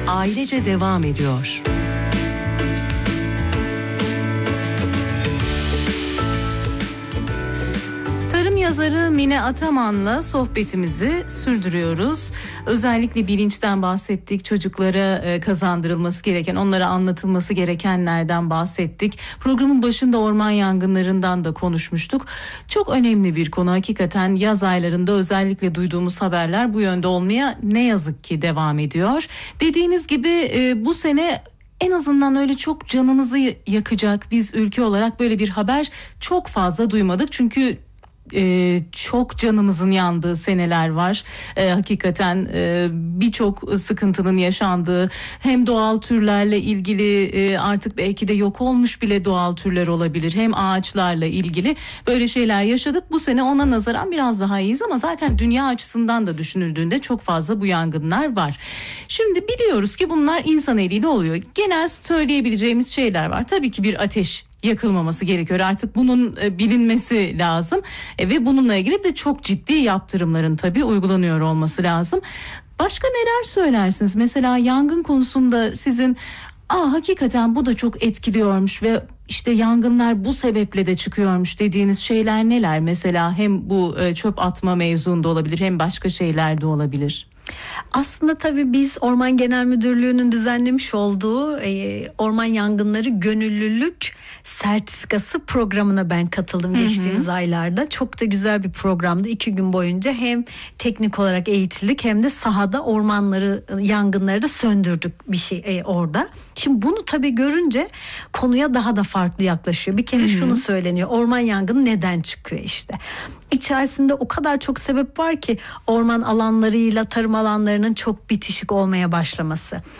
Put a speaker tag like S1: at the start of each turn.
S1: ailece devam ediyor. Tarım yazarı Mine Ataman'la sohbetimizi sürdürüyoruz. Özellikle bilinçten bahsettik, çocuklara kazandırılması gereken, onlara anlatılması gerekenlerden bahsettik. Programın başında orman yangınlarından da konuşmuştuk. Çok önemli bir konu hakikaten. Yaz aylarında özellikle duyduğumuz haberler bu yönde olmaya ne yazık ki devam ediyor. Dediğiniz gibi bu sene en azından öyle çok canımızı yakacak, biz ülke olarak böyle bir haber çok fazla duymadık. Çünkü çok canımızın yandığı seneler var. Hakikaten birçok sıkıntının yaşandığı, hem doğal türlerle ilgili artık belki de yok olmuş bile doğal türler olabilir, hem ağaçlarla ilgili böyle şeyler yaşadık. Bu sene ona nazaran biraz daha iyiyiz ama zaten dünya açısından da düşünüldüğünde çok fazla bu yangınlar var. Şimdi biliyoruz ki bunlar insan eliyle oluyor. Genel söyleyebileceğimiz şeyler var. Tabii ki bir ateş yakılmaması gerekiyor. Artık bunun bilinmesi lazım ve bununla ilgili de çok ciddi yaptırımların tabii uygulanıyor olması lazım. Başka neler söylersiniz? Mesela yangın konusunda sizin hakikaten bu da çok etkiliyormuş ve işte yangınlar bu sebeple de çıkıyormuş dediğiniz şeyler neler? Mesela hem bu çöp atma mevzunda olabilir, hem başka şeyler de olabilir.
S2: Aslında tabii biz Orman Genel Müdürlüğü'nün düzenlemiş olduğu orman yangınları gönüllülük sertifikası programına ben katıldım geçtiğimiz aylarda. Çok da güzel bir programdı. 2 gün boyunca hem teknik olarak eğitildik hem de sahada yangınları da söndürdük bir şey orada. Şimdi bunu tabii görünce konuya daha da farklı yaklaşıyor. Bir kere şunu söyleniyor: orman yangını neden çıkıyor işte. İçerisinde o kadar çok sebep var ki, orman alanlarıyla tarım alanlarının çok bitişik olmaya başlaması,